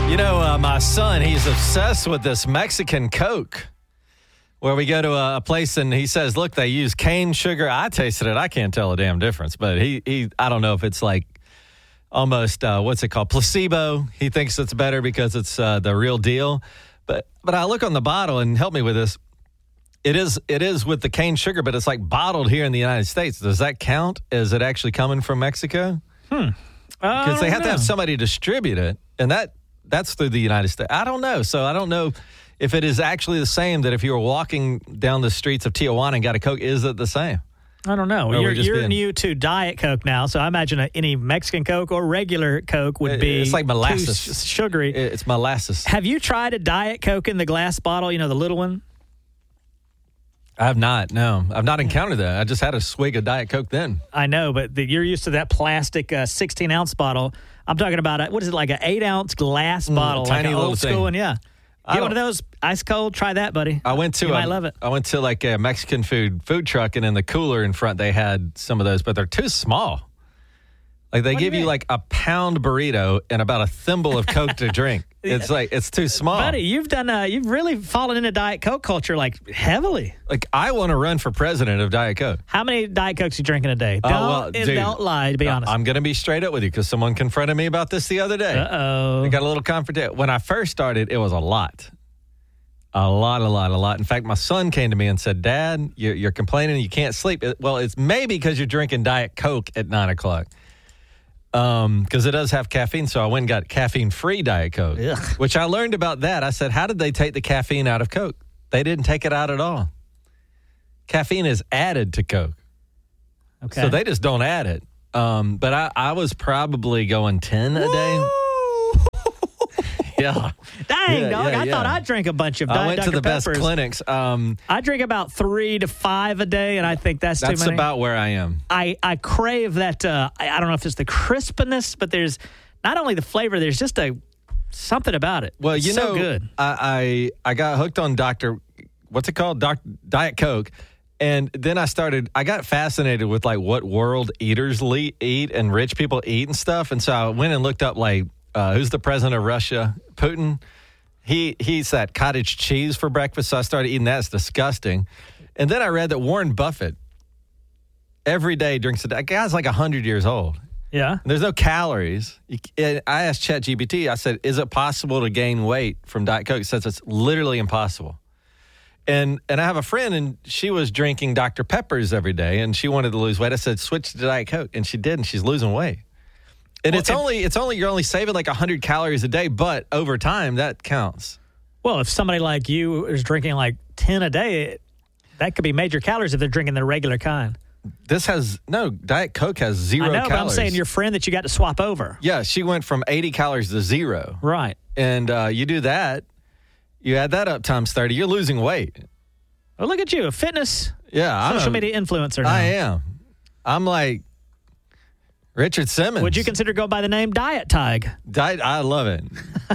You know, my son, he's obsessed with this Mexican Coke, where we go to a place and he says, look, they use cane sugar. I tasted it. I can't tell a damn difference. But I don't know if it's like almost, what's it called, placebo. He thinks it's better because it's the real deal. But I look on the bottle, and help me with this. It is with the cane sugar, but it's like bottled here in the United States. Does that count? Is it actually coming from Mexico? Because they have to have somebody distribute it, and that's through the United States. I don't know. So I don't know if it is actually the same, that if you were walking down the streets of Tijuana and got a Coke, is it the same? I don't know. You're new to Diet Coke now, so I imagine any Mexican Coke or regular Coke would be it's like molasses. Too sugary. It's molasses. Have you tried a Diet Coke in the glass bottle, the little one? I have not, no. I've not encountered that. I just had a swig of Diet Coke then. I know, but you're used to that plastic 16-ounce bottle. I'm talking about, what is it, like an 8-ounce glass bottle? Tiny like little old thing. school one, yeah. Get one of those, ice cold, try that, buddy. You might love it. I went to like a Mexican food truck, and in the cooler in front, they had some of those, but they're too small. Like they give you like a pound burrito and about a thimble of Coke to drink. It's like, it's too small. Buddy, you've really fallen into Diet Coke culture like heavily. Like I want to run for president of Diet Coke. How many Diet Cokes you drinking a day? Don't lie, to be honest. I'm going to be straight up with you because someone confronted me about this the other day. Uh-oh. I got a little confrontation. When I first started, it was a lot. A lot. In fact, my son came to me and said, Dad, you're complaining you can't sleep. Well, it's maybe because you're drinking Diet Coke at 9 o'clock. Because it does have caffeine, so I went and got caffeine-free Diet Coke, which I learned about that. I said, how did they take the caffeine out of Coke? They didn't take it out at all. Caffeine is added to Coke. Okay. So they just don't add it. But I was probably going 10 a day. Yeah. Dang, dog. I thought I drank a bunch of Dr. I went to the Peppers. best clinics. I drink about 3 to 5 a day, and I think that's too many. That's about where I am. I crave that. I don't know if it's the crispness, but there's not only the flavor, there's just something about it. Well, it's so good. I got hooked on Diet Coke. And then I got fascinated with like what world eaters eat and rich people eat and stuff. And so I went and looked up like, who's the president of Russia? Putin. He eats that cottage cheese for breakfast, so I started eating that. It's disgusting. And then I read that Warren Buffett every day drinks a guy's like 100 years old. Yeah. There's no calories. I asked ChatGPT, I said, is it possible to gain weight from Diet Coke? It says it's literally impossible. And I have a friend, and she was drinking Dr. Peppers every day, and she wanted to lose weight. I said, switch to Diet Coke, and she did, and she's losing weight. And you're only saving like 100 calories a day, but over time that counts. Well, if somebody like you is drinking like 10 a day, that could be major calories if they're drinking the regular kind. Diet Coke has 0 calories. I know, calories. but I'm saying your friend that you got to swap over. Yeah, she went from 80 calories to 0. Right. And you do that, you add that up times 30, you're losing weight. Well, look at you, a fitness social media influencer now. I am. I'm like Richard Simmons. Would you consider go by the name Diet Tig? I love it.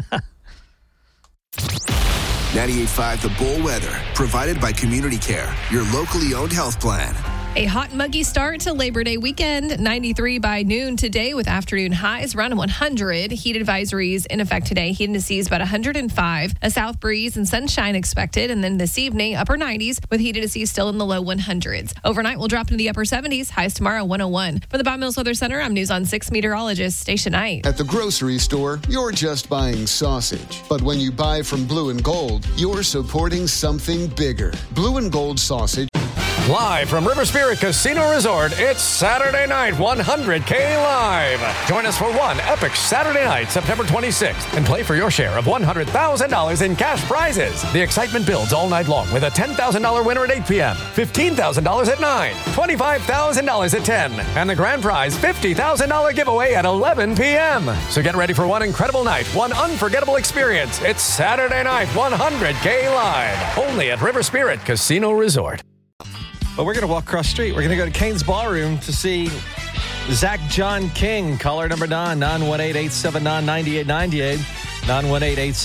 98.5 The Bull Weather, provided by Community Care, your locally owned health plan. A hot and muggy start to Labor Day weekend. 93 by noon today with afternoon highs around 100. Heat advisories in effect today. Heat indices about 105. A south breeze and sunshine expected. And then this evening, upper 90s with heat indices still in the low 100s. Overnight, we'll drop into the upper 70s. Highs tomorrow, 101. For the Bob Mills Weather Center, I'm News on 6 meteorologist Stacia Knight. At the grocery store, you're just buying sausage. But when you buy from Blue and Gold, you're supporting something bigger. Blue and Gold sausage. Live from River Spirit Casino Resort, it's Saturday night 100K Live. Join us for one epic Saturday night, September 26th, and play for your share of $100,000 in cash prizes. The excitement builds all night long with a $10,000 winner at 8 p.m., $15,000 at 9, $25,000 at 10, and the grand prize $50,000 giveaway at 11 p.m. So get ready for one incredible night, one unforgettable experience. It's Saturday night 100K Live, only at River Spirit Casino Resort. But we're going to walk across the street. We're going to go to Cain's Ballroom to see Zach John King, caller number 9, 918-879-9898.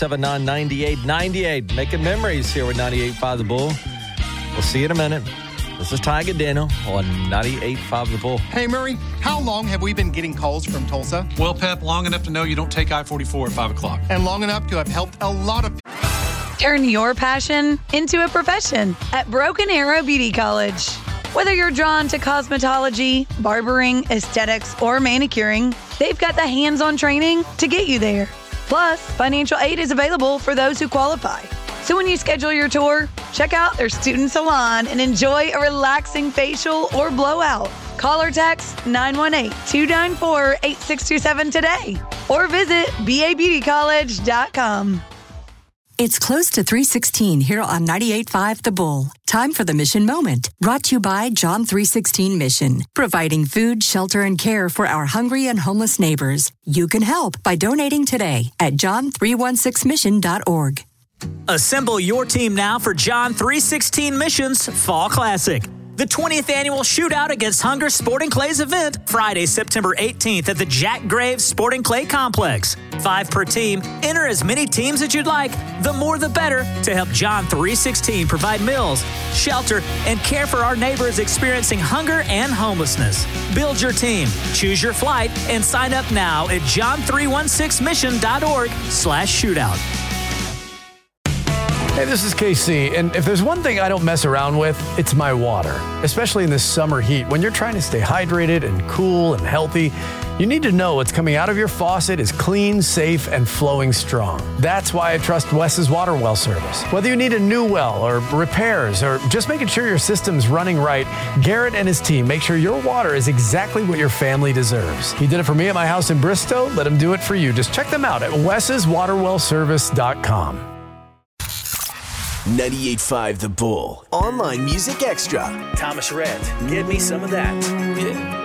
918-879-9898. Making memories here with 98.5 The Bull. We'll see you in a minute. This is Ty Gadeno on 98.5 The Bull. Hey, Murray, how long have we been getting calls from Tulsa? Well, Pep, long enough to know you don't take I-44 at 5 o'clock. And long enough to have helped a lot of... Turn your passion into a profession at Broken Arrow Beauty College. Whether you're drawn to cosmetology, barbering, aesthetics, or manicuring, they've got the hands-on training to get you there. Plus, financial aid is available for those who qualify. So when you schedule your tour, check out their student salon and enjoy a relaxing facial or blowout. Call or text 918-294-8627 today or visit babeautycollege.com. It's close to 3:16 here on 98.5 The Bull. Time for the Mission Moment, brought to you by John 3:16 Mission, providing food, shelter, and care for our hungry and homeless neighbors. You can help by donating today at john316mission.org. Assemble your team now for John 3:16 Mission's Fall Classic. The 20th annual Shootout Against Hunger Sporting Clays event, Friday, September 18th at the Jack Graves Sporting Clay Complex. 5 per team. Enter as many teams as you'd like. The more the better to help John 3:16 provide meals, shelter, and care for our neighbors experiencing hunger and homelessness. Build your team, choose your flight, and sign up now at john316mission.org/shootout. Hey, this is KC, and if there's one thing I don't mess around with, it's my water, especially in this summer heat. When you're trying to stay hydrated and cool and healthy, you need to know what's coming out of your faucet is clean, safe, and flowing strong. That's why I trust Wes's Water Well service. Whether you need a new well or repairs or just making sure your system's running right, Garrett and his team make sure your water is exactly what your family deserves. He did it for me at my house in Bristow. Let him do it for you. Just check them out at wes'swaterwellservice.com. 98.5 The Bull. Online Music Extra. Thomas Rhett, give me some of that. Yeah.